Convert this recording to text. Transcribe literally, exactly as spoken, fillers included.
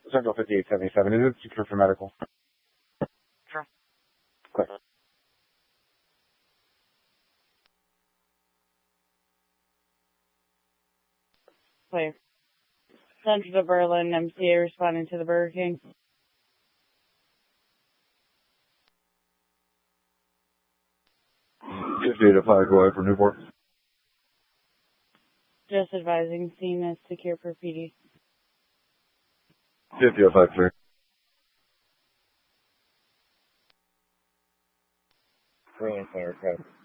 Central fifty-eight seventy-seven. Is it secure for medical? Sure. Click. Clear. Central to Berlin, M C A responding to the Burger King. fifty-eight oh five, go ahead for Newport. Just advising, scene is secure for P D. fifty oh five three. Berlin Center, okay.